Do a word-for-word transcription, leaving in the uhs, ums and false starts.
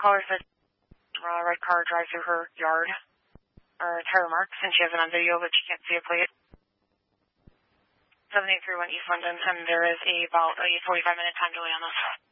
caller said uh, red car drive through her yard or tire marks, and she has it on video, but she can't see a plate. seven eight three one East London, and there is a, about a forty-five minute time delay on this.